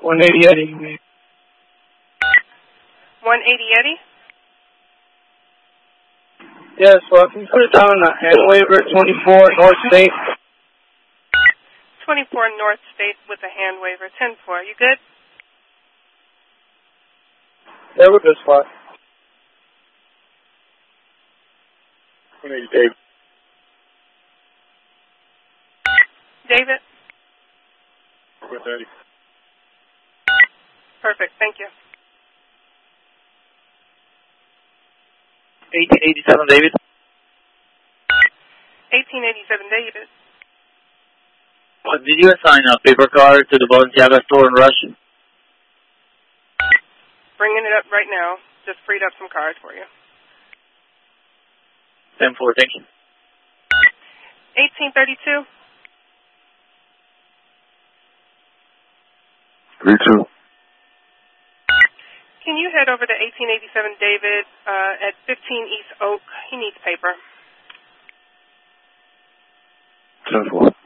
180 Eddie. 180 Eddie? Yes, well, can you put it down on the hand waiver, 24 North State? 24 North State with a hand waiver, 10-4. You good? Yeah, we're good spot. 180 David. David? 430. Perfect, thank you. 1887 David. 1887 David. Did you assign a paper card to the Balenciaga store in Rush? Bringing it up right now. Just freed up some cards for you. 10-4, thank you. 1832. 32. Can you head over to 1887 David at 15 East Oak? He needs paper. 10-4.